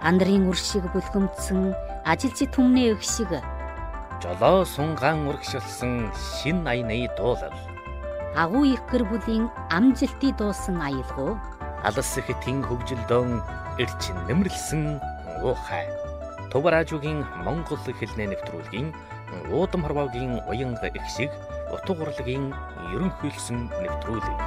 Андрын үршиг бүлгэмдсэн ажилчид түмний өх шиг жолоо сунгаан урагшилсан шин аяны дуулал. агуу их гэр бүлийн амжилтыг дуусан аялгау. Алс хэтийн хөгжилдөн эрчин нэмэрлсэн уухай. Тувраажуугийн Монгол хэлний нэвтрүүлгийн уудам хорвоогийн уянга их шиг утга урлагийн ерөнхийлсөн нэвтрүүлэг.